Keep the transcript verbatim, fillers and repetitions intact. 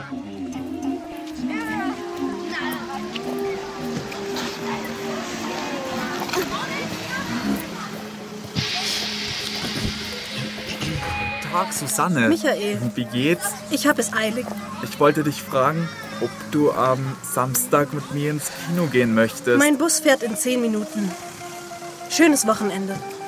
Tag, Susanne. Michael. Wie geht's? Ich hab es eilig. Ich wollte dich fragen, ob du am Samstag mit mir ins Kino gehen möchtest. Mein Bus fährt in zehn Minuten. Schönes Wochenende.